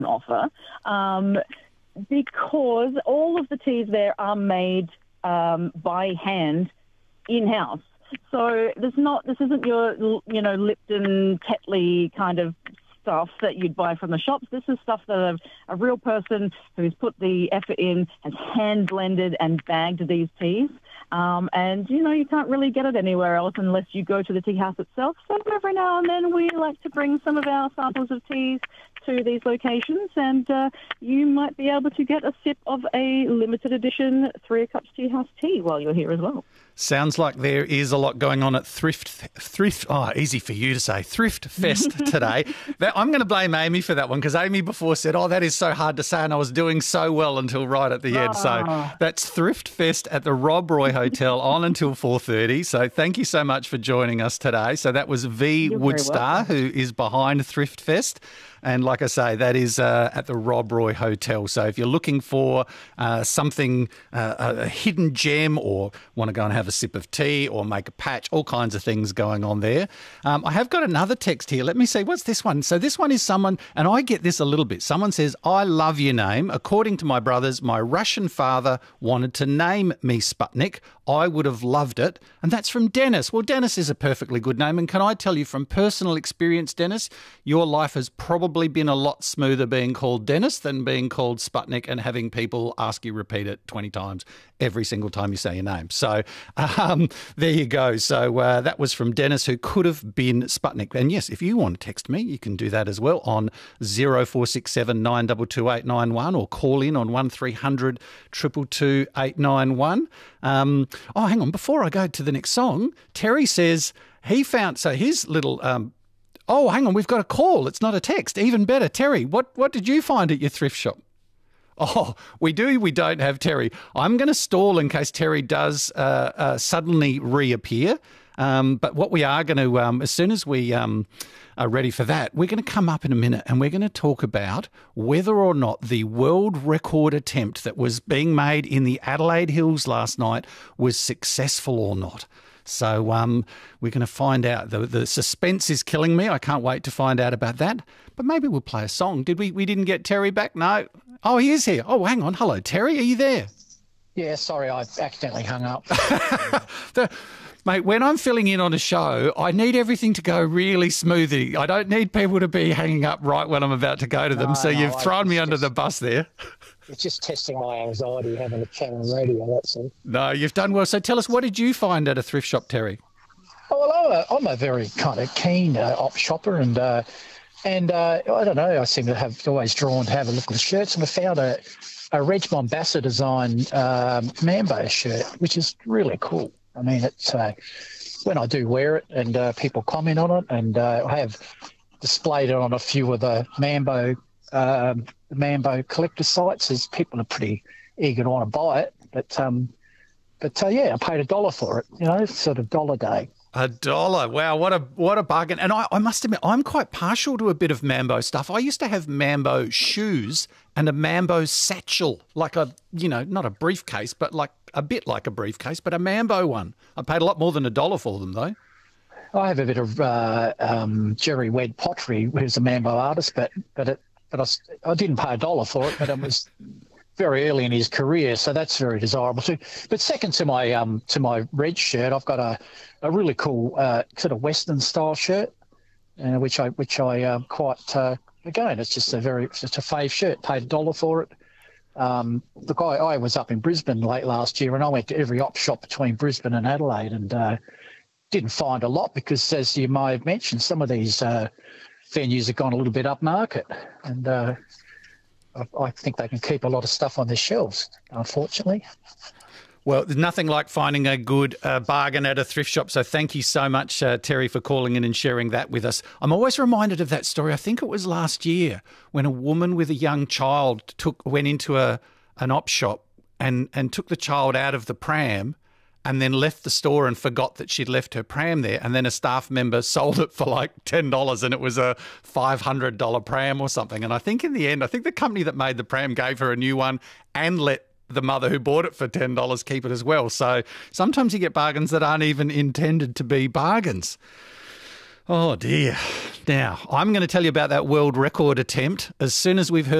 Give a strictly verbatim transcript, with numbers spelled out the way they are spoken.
offer, um, because all of the teas there are made um, by hand in-house. So there's not, this isn't your, you know, Lipton, Tetley kind of stuff that you'd buy from the shops. This is stuff that a, a real person who's put the effort in has hand blended and bagged these teas. Um, and, you know, you can't really get it anywhere else unless you go to the tea house itself. So every now and then we like to bring some of our samples of teas to these locations, and uh, you might be able to get a sip of a limited edition Three Cups Tea House tea while you're here as well. Sounds like there is a lot going on at Thrift, Thrift, oh, easy for you to say, Thrift Fest today. That, I'm going to blame Amy for that one, because Amy before said, oh, that is so hard to say, and I was doing so well until right at the end. Oh. So that's Thrift Fest at the Rob Roy Hotel on until four thirty. So thank you so much for joining us today. So that was V You're Woodstar, who is behind Thrift Fest. And like I say, that is uh, at the Rob Roy Hotel. So if you're looking for uh, something, uh, a hidden gem, or want to go and have a sip of tea or make a patch, all kinds of things going on there. Um, I have got another text here. Let me see. What's this one? So this one is someone, and I get this a little bit. Someone says, I love your name. According to my brothers, my Russian father wanted to name me Sputnik. I would have loved it. And that's from Dennis. Well, Dennis is a perfectly good name. And can I tell you from personal experience, Dennis, your life has probably been a lot smoother being called Dennis than being called Sputnik and having people ask you repeat it twenty times every single time you say your name. So um, there you go. So uh, that was from Dennis, who could have been Sputnik. And yes, if you want to text me, you can do that as well on zero four six seven nine two two eight nine one, or call in on one three hundred two two two eight nine one. Um, oh, hang on. Before I go to the next song, Terry says he found, so his little, um, oh, hang on, we've got a call. It's not a text. Even better. Terry, what, what did you find at your thrift shop? Oh, we do, we don't have Terry. I'm going to stall in case Terry does uh, uh, suddenly reappear. Um, but what we are going to, um, as soon as we um, are ready for that, we're going to come up in a minute and we're going to talk about whether or not the world record attempt that was being made in the Adelaide Hills last night was successful or not. So um, we're going to find out. The, the suspense is killing me. I can't wait to find out about that. But maybe we'll play a song. Did we? We didn't get Terry back? No. Oh, he is here. Oh, hang on. Hello, Terry. Are you there? Yeah, sorry, I accidentally hung up. the, mate, when I'm filling in on a show, I need everything to go really smoothly. I don't need people to be hanging up right when I'm about to go to them. No, so no, you've I thrown me under just, the bus there. It's just testing my anxiety having a chat on radio, that's all. No, you've done well. So tell us, what did you find at a thrift shop, Terry? Oh, well, I'm a, I'm a very kind of keen uh, op shopper, and uh, and uh, I don't know, I seem to have always drawn to have a look at the shirts, and I found a, a Reg Mombassa design um, Mambo shirt, which is really cool. I mean, it's uh, when I do wear it and uh, people comment on it, and uh, I have displayed it on a few of the Mambo um, Mambo collector sites, as people are pretty eager to want to buy it. But um, but uh, yeah, I paid a dollar for it. You know, sort of dollar day. A dollar. Wow, what a what a bargain. And I, I must admit, I'm quite partial to a bit of Mambo stuff. I used to have Mambo shoes and a Mambo satchel, like a, you know, not a briefcase, but like a bit like a briefcase, but a Mambo one. I paid a lot more than a dollar for them, though. I have a bit of uh, um, Jerry Wed Pottery, who's a Mambo artist, but but it, but I, I didn't pay a dollar for it, but it was very early in his career, so that's very desirable too. But second to my um to my red shirt, I've got a, a really cool uh, sort of Western style shirt, uh, which I which I um, quite uh, again, it's just a very it's just a fave shirt. Paid a dollar for it. Um, look, I, I was up in Brisbane late last year, and I went to every op shop between Brisbane and Adelaide, and uh, didn't find a lot because, as you may have mentioned, some of these uh, venues have gone a little bit upmarket, and uh, I, I think they can keep a lot of stuff on their shelves, unfortunately. Well, there's nothing like finding a good uh, bargain at a thrift shop. So thank you so much, uh, Terry, for calling in and sharing that with us. I'm always reminded of that story. I think it was last year when a woman with a young child took went into a an op shop and, and took the child out of the pram and then left the store and forgot that she'd left her pram there. And then a staff member sold it for like ten dollars, and it was a five hundred dollars pram or something. And I think in the end, I think the company that made the pram gave her a new one and let the mother who bought it for ten dollars keep it as well. So sometimes you get bargains that aren't even intended to be bargains. Oh, dear. Now, I'm going to tell you about that world record attempt as soon as we've heard